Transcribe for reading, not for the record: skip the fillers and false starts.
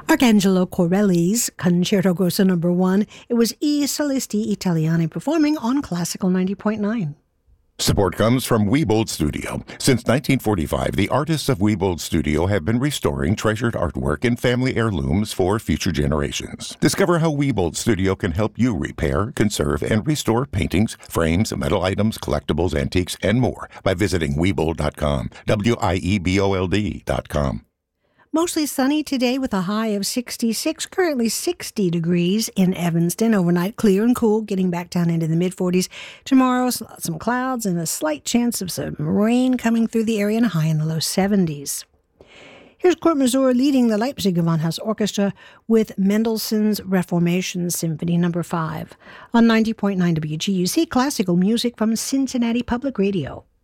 Arcangelo Corelli's Concerto Grosso No. 1. It was I Solisti Italiani performing on Classical 90.9. Support comes from Wiebold Studio. Since 1945, the artists of Wiebold Studio have been restoring treasured artwork and family heirlooms for future generations. Discover how Wiebold Studio can help you repair, conserve, and restore paintings, frames, metal items, collectibles, antiques, and more by visiting Wiebold.com, Wiebold.com. Mostly sunny today with a high of 66, currently 60 degrees in Evanston. Overnight, clear and cool, getting back down into the mid-40s. Tomorrow, some clouds and a slight chance of some rain coming through the area and a high in the low 70s. Here's Kurt Masur leading the Leipzig Gewandhaus Orchestra with Mendelssohn's Reformation Symphony No. 5 on 90.9 WGUC, classical music from Cincinnati Public Radio.